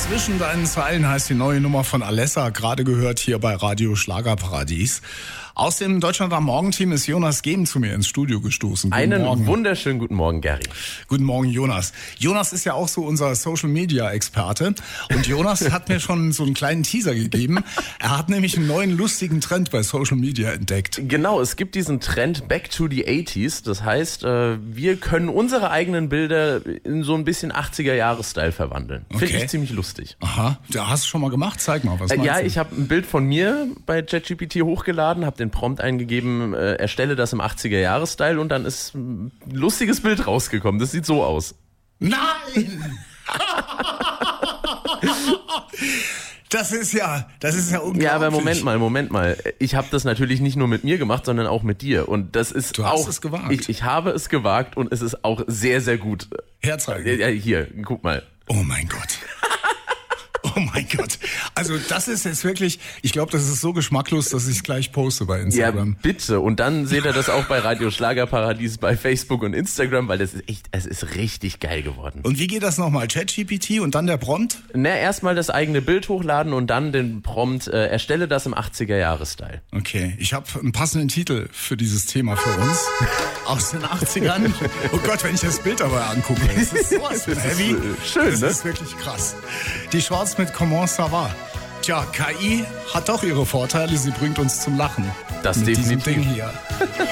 Zwischen deinen Zeilen heißt die neue Nummer von Alessa, gerade gehört hier bei Radio Schlagerparadies. Aus dem Deutschland am Morgen-Team ist Jonas Geben zu mir ins Studio gestoßen. Einen wunderschönen guten Morgen, Gary. Guten Morgen, Jonas. Jonas ist ja auch so unser Social-Media-Experte. Und Jonas hat mir schon so einen kleinen Teaser gegeben. Er hat nämlich einen neuen lustigen Trend bei Social Media entdeckt. Genau, es gibt diesen Trend Back to the 80s. Das heißt, wir können unsere eigenen Bilder in so ein bisschen 80er-Jahre-Style verwandeln. Finde ich ziemlich lustig. Aha, da hast du schon mal gemacht? Zeig mal, was meinst du? Ich habe ein Bild von mir bei ChatGPT hochgeladen, habe den Prompt eingegeben, erstelle das im 80er-Jahre-Style und dann ist ein lustiges Bild rausgekommen. Das sieht so aus. Nein! Das ist ja unglaublich. Ja, aber Moment mal. Ich habe das natürlich nicht nur mit mir gemacht, sondern auch mit dir. Und das ist Du hast es gewagt. Ich habe es gewagt und es ist auch sehr, sehr gut. Herzeigen. Ja, hier, guck mal. Oh mein Gott. Oh mein Gott. Also das ist jetzt wirklich, ich glaube, das ist so geschmacklos, dass ich es gleich poste bei Instagram. Ja, bitte. Und dann seht ihr das auch bei Radio Schlagerparadies, bei Facebook und Instagram, weil es ist richtig geil geworden. Und wie geht das nochmal? ChatGPT und dann der Prompt? Erstmal das eigene Bild hochladen und dann den Prompt, erstelle das im 80er-Jahre-Style. Okay, ich habe einen passenden Titel für dieses Thema für uns. Aus den 80ern. Oh Gott, wenn ich das Bild dabei angucke. Das ist sowas von heavy. Schön, das ne? ist wirklich krass. Die Shorts mit Comment ça va? Tja, KI hat doch ihre Vorteile, sie bringt uns zum Lachen. Das mit definitiv. diesem Ding hier.